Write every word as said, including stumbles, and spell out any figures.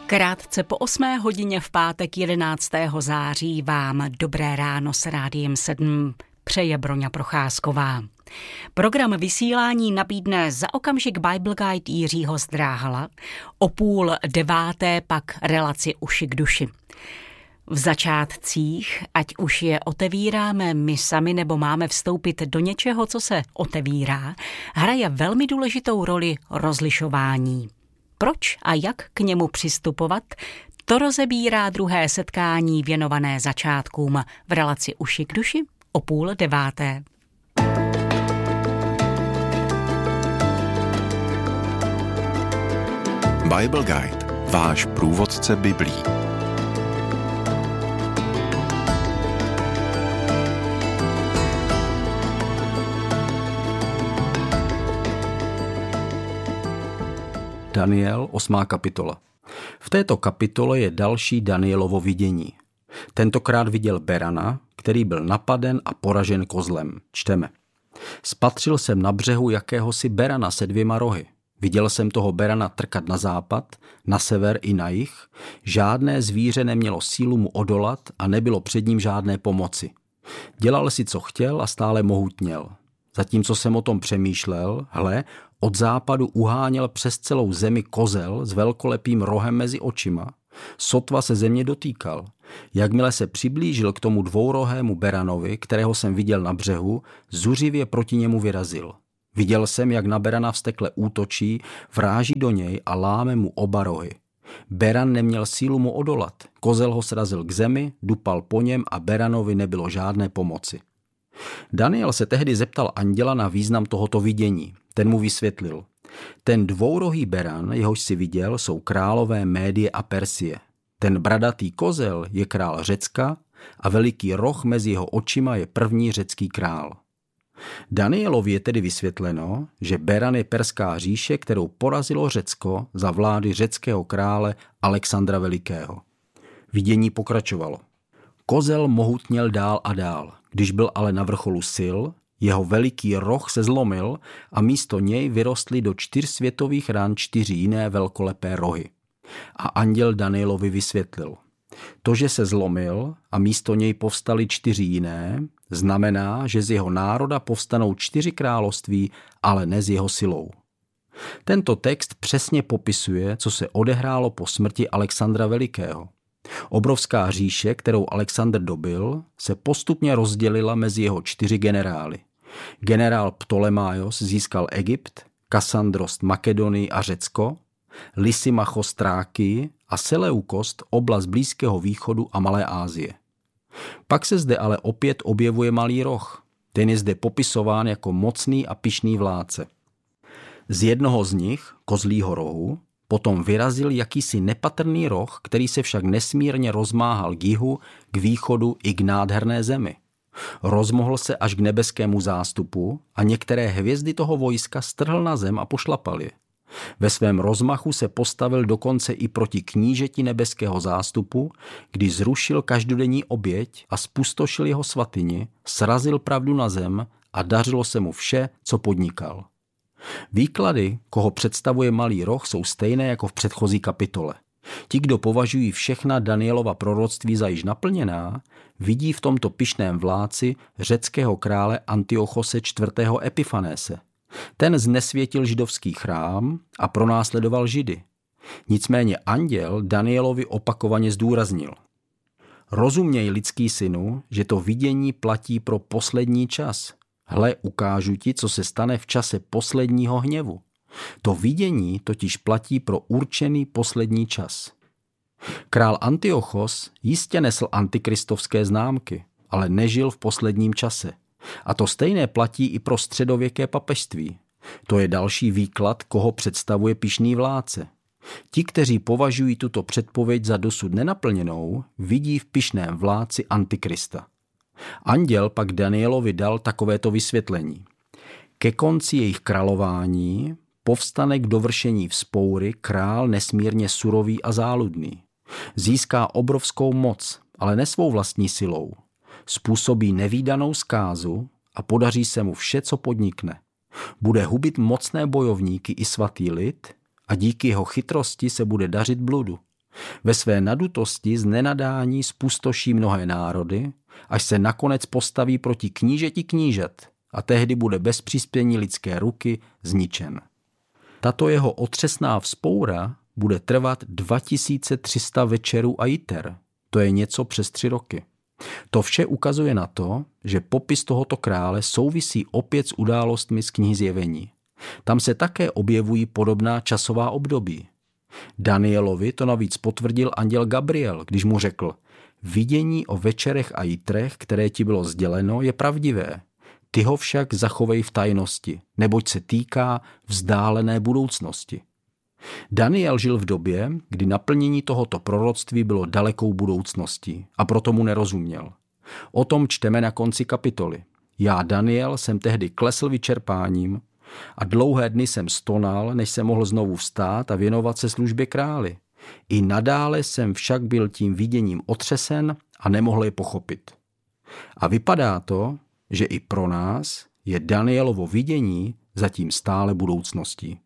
Krátce po osmé hodině v pátek jedenáctého září vám dobré ráno s Rádiem sedm přeje Broňa Procházková. Program vysílání nabídne za okamžik Bible Guide Jiřího Zdráhala, o půl deváté pak relaci Uši k duši. V začátcích, ať už je otevíráme my sami nebo máme vstoupit do něčeho, co se otevírá, hraje velmi důležitou roli rozlišování. Proč a jak k němu přistupovat, to rozebírá druhé setkání věnované začátkům v relaci Uši k duši o půl deváté. Bible Guide, váš průvodce Biblí. Daniel, osmá kapitola. V této kapitole je další Danielovo vidění. Tentokrát viděl berana, který byl napaden a poražen kozlem. Čteme. Spatřil jsem na břehu jakéhosi berana se dvěma rohy. Viděl jsem toho berana trkat na západ, na sever i na jih. Žádné zvíře nemělo sílu mu odolat a nebylo před ním žádné pomoci. Dělal si, co chtěl a stále mohutněl. Zatímco jsem o tom přemýšlel, hle, od západu uháněl přes celou zemi kozel s velkolepým rohem mezi očima. Sotva se země dotýkal. Jakmile se přiblížil k tomu dvourohému beranovi, kterého jsem viděl na břehu, zuřivě proti němu vyrazil. Viděl jsem, jak na berana vztekle útočí, vráží do něj a láme mu oba rohy. Beran neměl sílu mu odolat. Kozel ho srazil k zemi, dupal po něm a beranovi nebylo žádné pomoci. Daniel se tehdy zeptal anděla na význam tohoto vidění. Ten mu vysvětlil. Ten dvourohý beran, jehož si viděl, jsou králové Médie a Persie. Ten bradatý kozel je král Řecka a veliký roh mezi jeho očima je první řecký král. Danielovi je tedy vysvětleno, že beran je perská říše, kterou porazilo Řecko za vlády řeckého krále Alexandra Velikého. Vidění pokračovalo. Kozel mohutněl dál a dál. Když byl ale na vrcholu sil, jeho veliký roh se zlomil a místo něj vyrostly do čtyř světových ran čtyři jiné velkolepé rohy. A anděl Danielovi vysvětlil. To, že se zlomil a místo něj povstaly čtyři jiné, znamená, že z jeho národa povstanou čtyři království, ale ne s jeho silou. Tento text přesně popisuje, co se odehrálo po smrti Alexandra Velikého. Obrovská říše, kterou Alexandr dobil, se postupně rozdělila mezi jeho čtyři generály. Generál Ptolemaios získal Egypt, Kassandros Makedonii a Řecko, Lysimachos Trákii a Seleukost oblast Blízkého východu a Malé Asie. Pak se zde ale opět objevuje malý roh. Ten je zde popisován jako mocný a pyšný vládce. Z jednoho z nich, kozlího rohu, potom vyrazil jakýsi nepatrný roh, který se však nesmírně rozmáhal k jihu, k východu i k nádherné zemi. Rozmohl se až k nebeskému zástupu a některé hvězdy toho vojska strhl na zem a pošlapal je. Ve svém rozmachu se postavil dokonce i proti knížeti nebeského zástupu, kdy zrušil každodenní oběť a spustošil jeho svatyni, srazil pravdu na zem a dařilo se mu vše, co podnikal. Výklady, koho představuje malý roh, jsou stejné jako v předchozí kapitole. Ti, kdo považují všechna Danielova proroctví za již naplněná, vidí v tomto pyšném vládci řeckého krále Antiochose čtvrtého. Epifanése. Ten znesvětil židovský chrám a pronásledoval Židy. Nicméně anděl Danielovi opakovaně zdůraznil. Rozuměj, lidský synu, že to vidění platí pro poslední čas. Hle, ukážu ti, co se stane v čase posledního hněvu. To vidění totiž platí pro určený poslední čas. Král Antiochos jistě nesl antikristovské známky, ale nežil v posledním čase. A to stejné platí i pro středověké papežství. To je další výklad, koho představuje pyšný vládce. Ti, kteří považují tuto předpověď za dosud nenaplněnou, vidí v pyšném vládci Antikrista. Anděl pak Danielovi dal takovéto vysvětlení. Ke konci jejich králování povstane k dovršení vzpoury král nesmírně surový a záludný. Získá obrovskou moc, ale ne svou vlastní silou. Způsobí nevídanou zkázu a podaří se mu vše, co podnikne. Bude hubit mocné bojovníky i svatý lid a díky jeho chytrosti se bude dařit bludu. Ve své nadutosti z nenadání spustoší mnohé národy, až se nakonec postaví proti knížeti knížet a tehdy bude bez přispění lidské ruky zničen. Tato jeho otřesná vzpoura bude trvat dva tisíce tři sta večerů a jiter. To je něco přes tři roky. To vše ukazuje na to, že popis tohoto krále souvisí opět s událostmi z knihy Zjevení. Tam se také objevují podobná časová období. Danielovi to navíc potvrdil anděl Gabriel, když mu řekl: vidění o večerech a jitrech, které ti bylo sděleno, je pravdivé. Ty ho však zachovej v tajnosti, neboť se týká vzdálené budoucnosti. Daniel žil v době, kdy naplnění tohoto proroctví bylo dalekou budoucností a proto mu nerozuměl. O tom čteme na konci kapitoly. Já, Daniel, jsem tehdy klesl vyčerpáním a dlouhé dny jsem stonal, než jsem mohl znovu vstát a věnovat se službě králi. I nadále jsem však byl tím viděním otřesen a nemohl je pochopit. A vypadá to, že i pro nás je Danielovo vidění zatím stále budoucností.